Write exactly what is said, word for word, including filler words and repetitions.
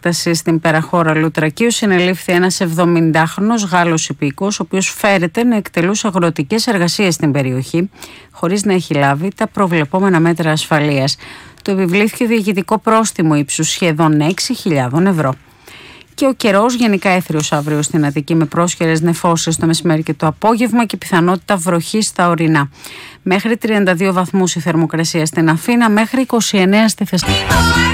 επέκταση στην Περαχώρα Λουτρακίου συνελήφθη ένας εβδομηντάχρονος Γάλλος υπηκός, ο οποίος φέρεται να εκτελούσε αγροτικές εργασίες στην περιοχή, χωρίς να έχει λάβει τα προβλεπόμενα μέτρα ασφαλείας. Του επιβλήθηκε διοικητικό πρόστιμο ύψους σχεδόν έξι χιλιάδες ευρώ. Και ο καιρός γενικά έθριος αύριο στην Αττική, με πρόσχερες νεφώσεις το μεσημέρι και το απόγευμα και πιθανότητα βροχής στα ορεινά. Μέχρι τριάντα δύο βαθμούς η θερμοκρασία στην Αθήνα, μέχρι είκοσι εννέα στη Θεσσαλονίκη.